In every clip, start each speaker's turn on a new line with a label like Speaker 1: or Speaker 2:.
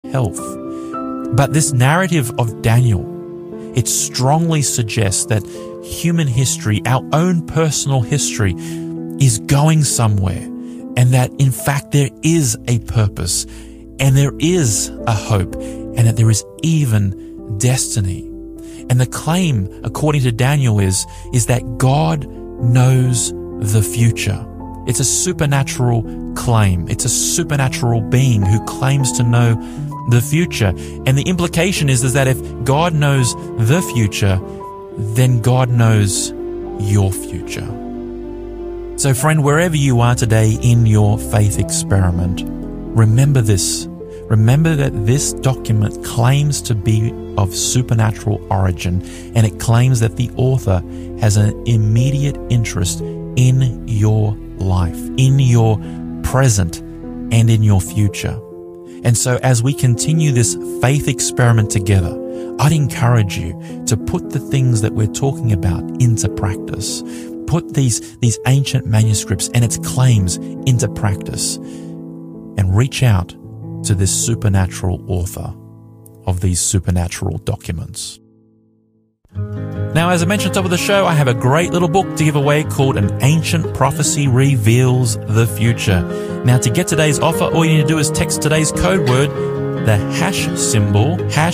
Speaker 1: health. But this narrative of Daniel, it strongly suggests that human history, our own personal history, is going somewhere, and that in fact there is a purpose, and there is a hope, and that there is even destiny. And the claim, according to Daniel, is that God knows the future. It's a supernatural claim. It's a supernatural being who claims to know the future. And the implication is that if God knows the future, then God knows your future. So friend, wherever you are today in your faith experiment, remember this. Remember that this document claims to be of supernatural origin, and it claims that the author has an immediate interest in your life, in your present, and in your future. And so as we continue this faith experiment together, I'd encourage you to put the things that we're talking about into practice. Put these ancient manuscripts and its claims into practice, and reach out to this supernatural author of these supernatural documents. Now, as I mentioned at the top of the show, I have a great little book to give away called An Ancient Prophecy Reveals the Future. Now, to get today's offer, all you need to do is text today's code word, the hash symbol,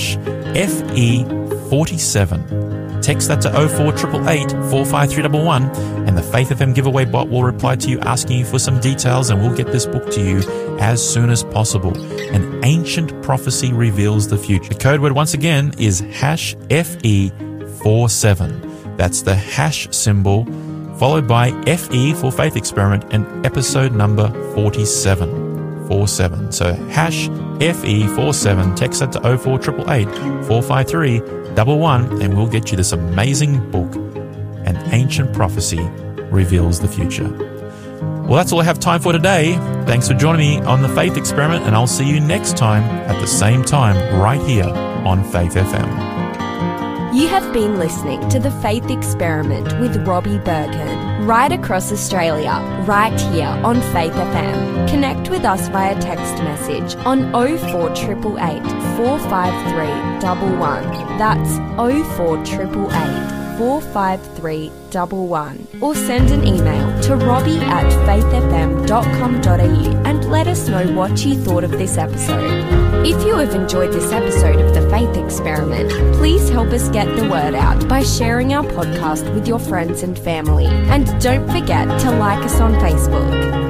Speaker 1: FE47. Text that to 04888 45311, and the Faith FM giveaway bot will reply to you asking you for some details, and we'll get this book to you as soon as possible. An Ancient Prophecy Reveals the Future. The code word once again is hash FE47. That's the hash symbol followed by FE for Faith Experiment and episode number 47. 47. So hash FE47, text that to 04888 45311, and we'll get you this amazing book, An Ancient Prophecy Reveals the Future. Well, that's all I have time for today. Thanks for joining me on the Faith Experiment, and I'll see you next time at the same time right here on Faith FM.
Speaker 2: You have been listening to The Faith Experiment with Robbie Berghan, right across Australia, right here on Faith FM. Connect with us via text message on 04888 453 11. That's 04888 453 11. Or send an email to robbie@faithfm.com.au and let us know what you thought of this episode. If you have enjoyed this episode of The Faith Experiment, please help us get the word out by sharing our podcast with your friends and family. And don't forget to like us on Facebook.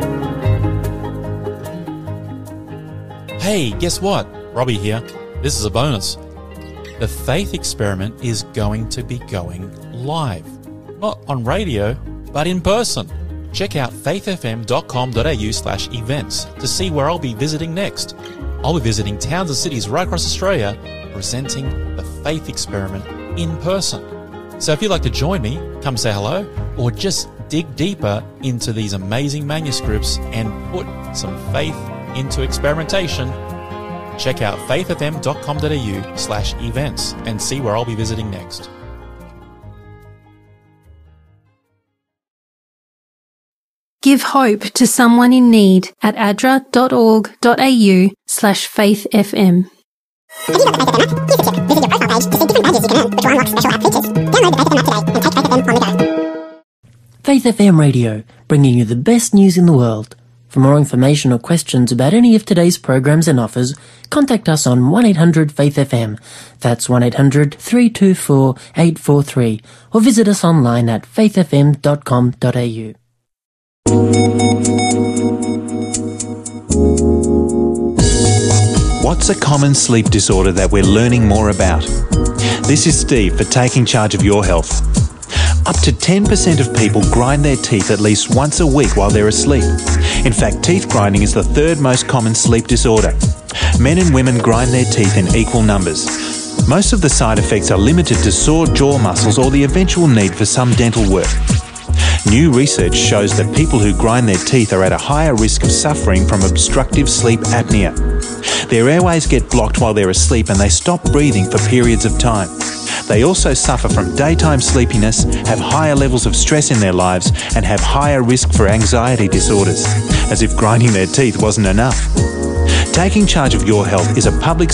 Speaker 1: Hey, guess what? Robbie here. This is a bonus. The Faith Experiment is going to be going live. Not on radio, but in person. Check out faithfm.com.au/events to see where I'll be visiting next. I'll be visiting towns and cities right across Australia, presenting the Faith Experiment in person. So if you'd like to join me, come say hello, or just dig deeper into these amazing manuscripts and put some faith into experimentation, check out faithfm.com.au/events and see where I'll be visiting next.
Speaker 3: Give hope to someone in need at adra.org.au/faithfm.
Speaker 4: If you got the Faith FM app, here's a tip. Visit your profile page to see different badges you can earn, which will unlock special app features. Download the Faith FM app today and take Faith FM on the go.
Speaker 5: Faith FM Radio, bringing you the best news in the world. For more information or questions about any of today's programs and offers, contact us on 1-800-FAITH-FM. That's 1-800-324-843. Or visit us online at faithfm.com.au.
Speaker 6: What's a common sleep disorder that we're learning more about? This is Steve for Taking Charge of Your Health. Up to 10% of people grind their teeth at least once a week while they're asleep. In fact, teeth grinding is the third most common sleep disorder. Men and women grind their teeth in equal numbers. Most of the side effects are limited to sore jaw muscles or the eventual need for some dental work. New research shows that people who grind their teeth are at a higher risk of suffering from obstructive sleep apnea. Their airways get blocked while they're asleep and they stop breathing for periods of time. They also suffer from daytime sleepiness, have higher levels of stress in their lives, and have higher risk for anxiety disorders. As if grinding their teeth wasn't enough. Taking Charge of Your Health is a public